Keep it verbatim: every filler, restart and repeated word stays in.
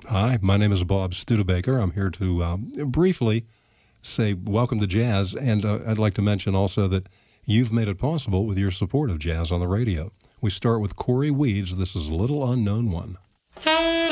Hi, my name is Bob Studebaker. I'm here to uh, briefly say welcome to jazz, and uh, I'd like to mention also that you've made it possible with your support of Jazz on the Radio. We start with Corey Weeds. This is Little Unknown One.